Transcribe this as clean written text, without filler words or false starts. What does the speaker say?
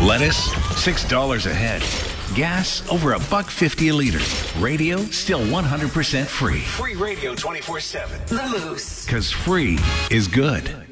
Lettuce, $6 a head. Gas, over $1.50 a liter. Radio, still 100% free. Free radio 24/7. The Moose. Because free is good.